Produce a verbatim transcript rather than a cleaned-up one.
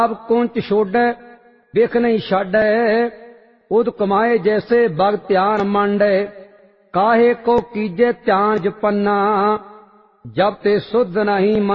अब कुंच छोड़े बिख नहीं छाड़े, उद कमाए जैसे भगत ध्यान मांडे। काहे को कीजे ध्यान जपन्ना, जब ते सुध नहीं